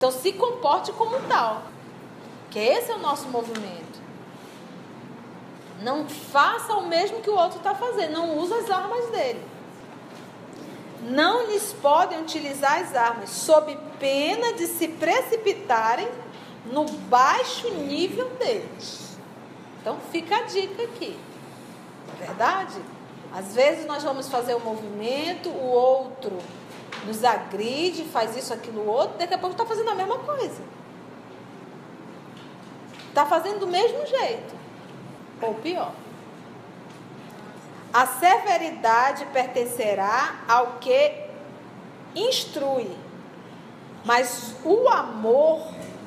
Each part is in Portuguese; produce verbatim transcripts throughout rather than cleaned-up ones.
Então se comporte como tal, que esse é o nosso movimento. Não faça o mesmo que o outro está fazendo, não use as armas dele. Não lhes podem utilizar as armas, sob pena de se precipitarem no baixo nível deles. Então fica a dica aqui, verdade? Às vezes nós vamos fazer um movimento, o outro nos agride, faz isso, aquilo, outro, daqui a pouco está fazendo a mesma coisa. Está fazendo do mesmo jeito, ou pior. A severidade pertencerá ao que instrui, mas o amor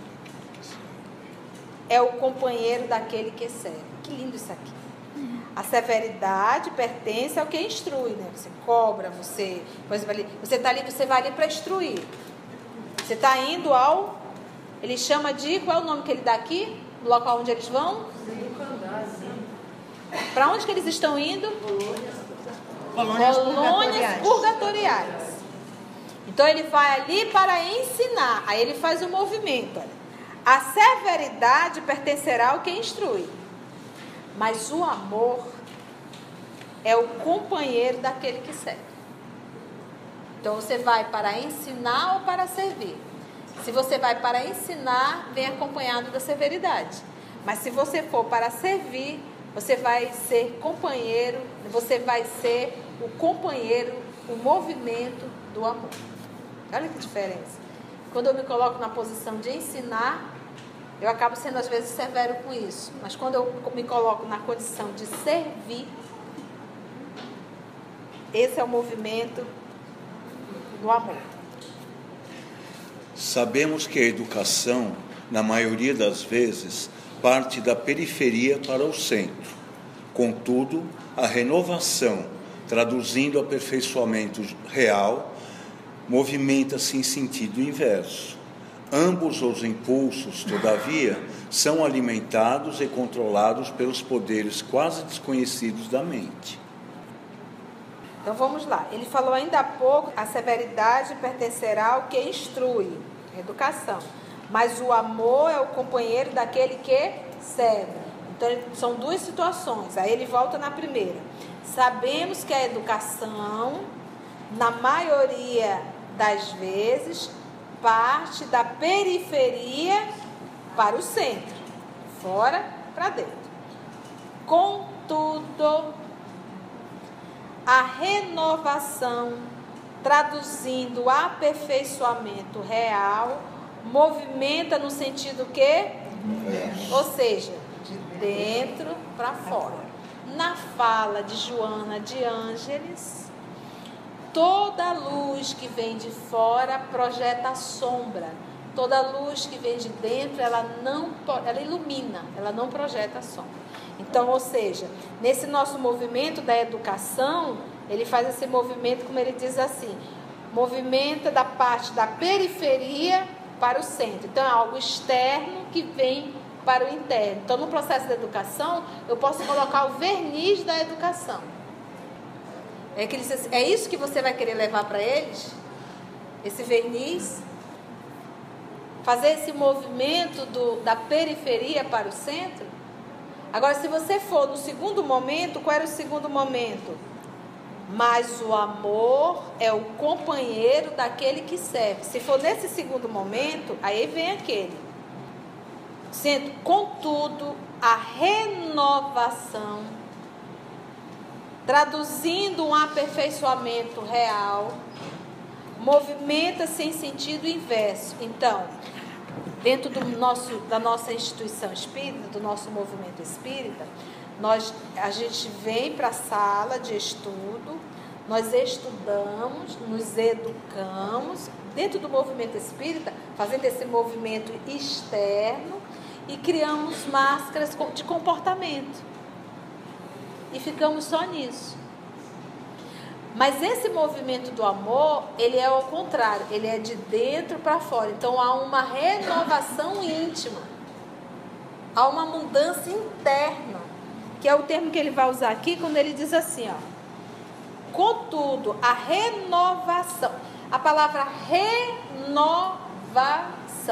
é o companheiro daquele que serve. Que lindo isso aqui. A severidade pertence ao que instrui, né? Você cobra, você, por exemplo, ali, você está ali, você vai ali para instruir. Você está indo ao, ele chama de, qual é o nome que ele dá aqui? No local onde eles vão? Para onde que eles estão indo? Colônias, Colônias purgatoriais. Então ele vai ali para ensinar. Aí ele faz o movimento. Olha. A severidade pertencerá ao que instrui, mas o amor é o companheiro daquele que serve. Então você vai para ensinar ou para servir. Se você vai para ensinar, vem acompanhado da severidade. Mas se você for para servir, você vai ser companheiro, você vai ser o companheiro, o movimento do amor. Olha que diferença. Quando eu me coloco na posição de ensinar, eu acabo sendo às vezes severo com isso. Mas quando eu me coloco na condição de servir, esse é o movimento do amor. Sabemos que a educação, na maioria das vezes, parte da periferia para o centro. Contudo, a renovação, traduzindo o aperfeiçoamento real, movimenta-se em sentido inverso. Ambos os impulsos, todavia, são alimentados e controlados pelos poderes quase desconhecidos da mente. Então vamos lá. Ele falou ainda há pouco, a severidade pertencerá ao que instrui, educação. Mas o amor é o companheiro daquele que serve. Então são duas situações. Aí ele volta na primeira. Sabemos que a educação, na maioria das vezes, parte da periferia para o centro, fora para dentro. Contudo, a renovação, traduzindo o aperfeiçoamento real, movimenta no sentido que? É. Ou seja, de dentro para fora. Na fala de Joana de Ângeles, toda luz que vem de fora projeta a sombra. Toda luz que vem de dentro, ela não, ela ilumina, ela não projeta a sombra. Então, ou seja, nesse nosso movimento da educação, ele faz esse movimento, como ele diz assim, movimenta da parte da periferia para o centro. Então, é algo externo que vem para o interno. Então, no processo da educação, eu posso colocar o verniz da educação. É, que ele diz assim, é isso que você vai querer levar para eles? Esse verniz? Fazer esse movimento do, da periferia para o centro? Agora, se você for no segundo momento, qual era o segundo momento? Mas o amor é o companheiro daquele que serve. Se for nesse segundo momento, aí vem aquele. Sendo, contudo, a renovação, traduzindo um aperfeiçoamento real, movimenta-se em sentido inverso. Então, dentro do nosso, da nossa instituição espírita, do nosso movimento espírita, nós, a gente vem para a sala de estudo, nós estudamos, nos educamos, dentro do movimento espírita, fazendo esse movimento externo e criamos máscaras de comportamento. E ficamos só nisso. Mas esse movimento do amor, ele é ao contrário, ele é de dentro para fora. Então há uma renovação íntima, há uma mudança interna, que é o termo que ele vai usar aqui quando ele diz assim, ó. Contudo, a renovação, a palavra renovar, Inovação.